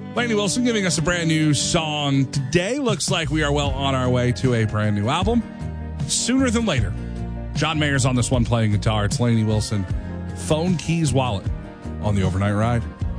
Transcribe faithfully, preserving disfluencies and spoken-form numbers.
Lainey Wilson giving us a brand new song today. Looks like we are well on our way to a brand new album sooner than later. John Mayer's on this one playing guitar. It's Lainey Wilson, Phone Keys Wallet on the Overnight Ride.